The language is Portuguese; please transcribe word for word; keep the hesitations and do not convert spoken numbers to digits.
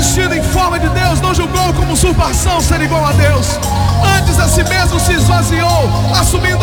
revestido em forma de Deus, não julgou como usurpação ser igual a Deus. Antes a si mesmo se esvaziou, assumindo